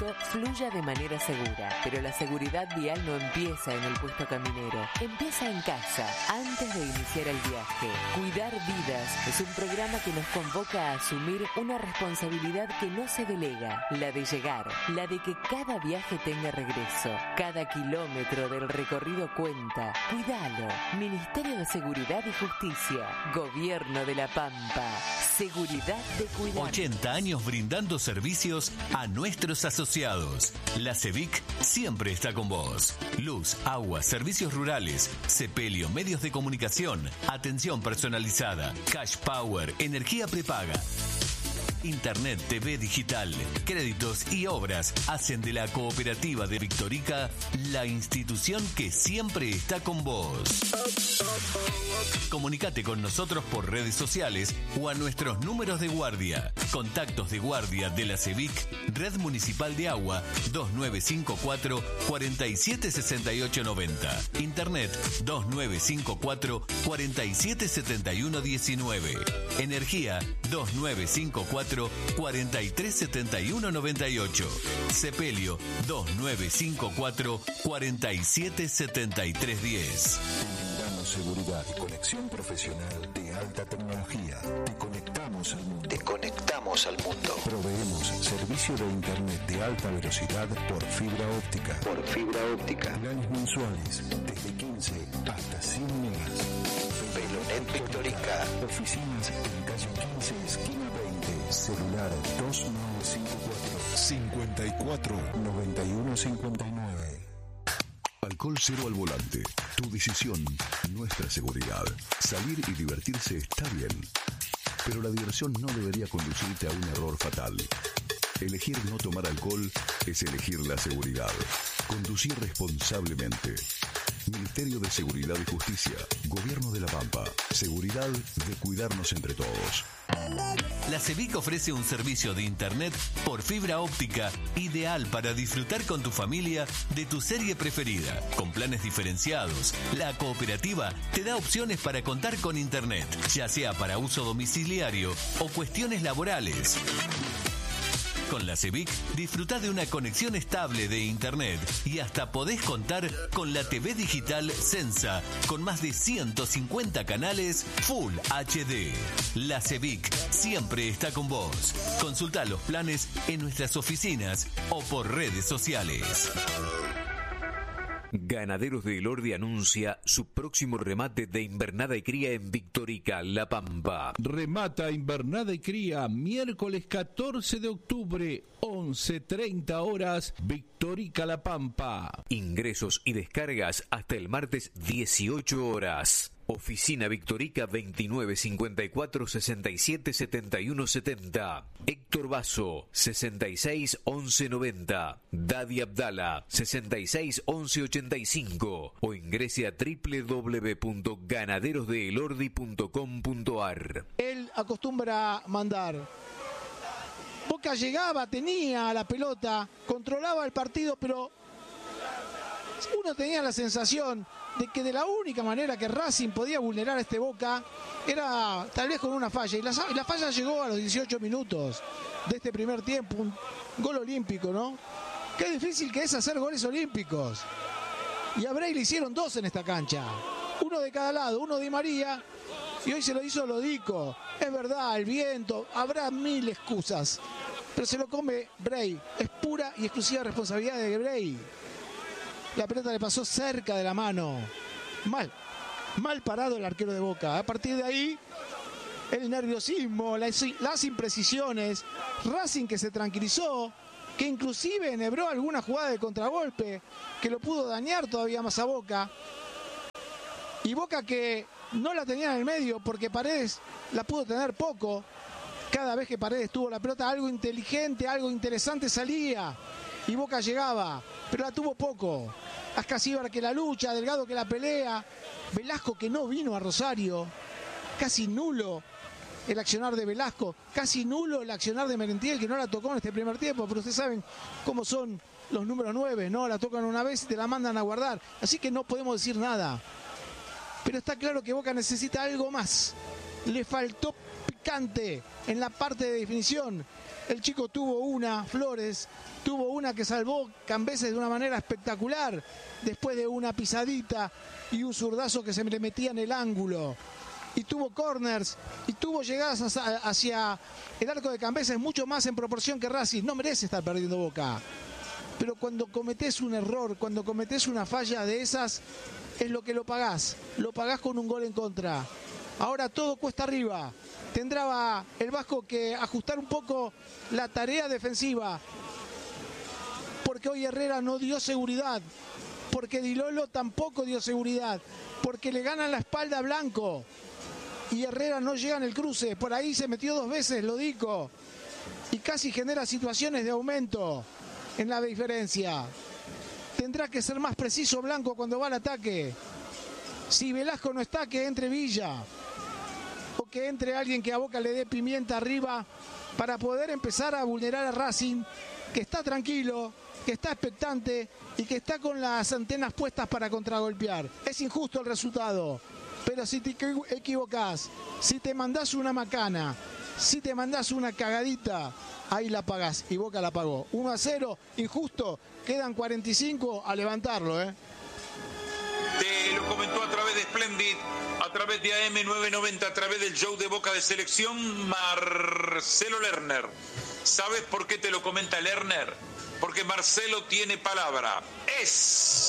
auto fluya de manera segura. Pero la seguridad vial no empieza en el puesto caminero, empieza en casa, antes de iniciar el viaje. Cuidar vidas es un programa que nos convoca a asumir una responsabilidad que no se delega, la de llegar, la de que cada viaje tenga regreso. Cada kilómetro del recorrido cuenta. Cuidalo. Ministerio de Seguridad y Justicia. Gobierno de La Pampa. Seguridad de cuidar. 80 años brindando servicios a nuestros asociados. La CEVIC siempre está con vos. Luz, agua, servicios rurales, sepelio, medios de comunicación, atención personalizada, cash power, energía prepaga. Internet, TV digital, créditos y obras hacen de la Cooperativa de Victorica la institución que siempre está con vos. Comunicate con nosotros por redes sociales o a nuestros números de guardia. Contactos de guardia de la CEVIC, Red Municipal de Agua 2954 476890. Internet 2954 477119. Energía 2954 437198. Sepelio 2954 477310. Brindamos seguridad y conexión profesional de alta tecnología. Te conectamos al mundo. Proveemos servicio de internet de alta velocidad por fibra óptica. Planes mensuales desde 15 hasta 100 megas. Velonet Victorica. Oficinas en calle 15, esquina 20. Celular 2954 549159. Alcohol cero al volante. Tu decisión, nuestra seguridad. Salir y divertirse está bien, pero la diversión no debería conducirte a un error fatal. Elegir no tomar alcohol es elegir la seguridad. Conducir responsablemente. Ministerio de Seguridad y Justicia. Gobierno de La Pampa. Seguridad de cuidarnos entre todos. La CEVIC ofrece un servicio de internet por fibra óptica ideal para disfrutar con tu familia de tu serie preferida. Con planes diferenciados, la cooperativa te da opciones para contar con internet, ya sea para uso domiciliario o cuestiones laborales. Con la CEVIC disfruta de una conexión estable de internet y hasta podés contar con la TV digital Sensa con más de 150 canales Full HD. La CEVIC siempre está con vos. Consulta los planes en nuestras oficinas o por redes sociales. Ganaderos de Elordi anuncia su próximo remate de invernada y cría en Victorica, La Pampa. Remata invernada y cría miércoles 14 de octubre, 11:30 horas, Victorica, La Pampa. Ingresos y descargas hasta el martes 18 horas. Oficina Victorica 2954 67 71 70. Héctor Basso 66 11 90. Dadi Abdala 66 11 85. O ingrese a www.ganaderosdeelordi.com.ar. Él acostumbra mandar. Boca llegaba, tenía la pelota, controlaba el partido, pero uno tenía la sensación de que de la única manera que Racing podía vulnerar a este Boca era tal vez con una falla, y la falla llegó a los 18 minutos de este primer tiempo, un gol olímpico, ¿no? Qué difícil que es hacer goles olímpicos, y a Bray le hicieron dos en esta cancha, uno de cada lado, uno de María, y hoy se lo hizo Lodico. Es verdad, el viento, habrá mil excusas, pero se lo come Bray, es pura y exclusiva responsabilidad de Bray. La pelota le pasó cerca de la mano. Mal parado el arquero de Boca. A partir de ahí, el nerviosismo, las imprecisiones. Racing que se tranquilizó, que inclusive enhebró alguna jugada de contragolpe, que lo pudo dañar todavía más a Boca. Y Boca que no la tenía en el medio porque Paredes la pudo tener poco. Cada vez que Paredes tuvo la pelota, algo inteligente, algo interesante salía. Y Boca llegaba, pero la tuvo poco. Ascasíbar que la lucha, Delgado que la pelea, Velasco que no vino a Rosario, casi nulo el accionar de Velasco, casi nulo el accionar de Merentiel, que no la tocó en este primer tiempo, pero ustedes saben cómo son los números 9, ¿no? La tocan una vez y te la mandan a guardar, así que no podemos decir nada. Pero está claro que Boca necesita algo más. Le faltó picante en la parte de definición. El chico tuvo una, Flores, tuvo una que salvó Cambeses de una manera espectacular, después de una pisadita y un zurdazo que se le metía en el ángulo. Y tuvo corners, y tuvo llegadas hacia el arco de Cambeses mucho más en proporción que Racing. No merece estar perdiendo Boca. Pero cuando cometés un error, cuando cometés una falla de esas, es lo que lo pagás con un gol en contra. Ahora todo cuesta arriba. Tendrá el Vasco que ajustar un poco la tarea defensiva, porque hoy Herrera no dio seguridad, porque Di Lolo tampoco dio seguridad, porque le ganan la espalda a Blanco y Herrera no llega en el cruce. Por ahí se metió 2 veces Lodico y casi genera situaciones de aumento en la diferencia. Tendrá que ser más preciso Blanco cuando va al ataque. Si Velasco no está, que entre Villa, o que entre alguien que a Boca le dé pimienta arriba para poder empezar a vulnerar a Racing, que está tranquilo, que está expectante y que está con las antenas puestas para contragolpear. Es injusto el resultado, pero si te equivocás, si te mandás una macana, si te mandás una cagadita, ahí la pagás, y Boca la pagó. 1-0, injusto, quedan 45 a levantarlo, Te lo comentó a través de Splendid, a través de AM990, a través del show de Boca de Selección, Marcelo Lerner. ¿Sabes por qué te lo comenta Lerner? Porque Marcelo tiene palabra. Es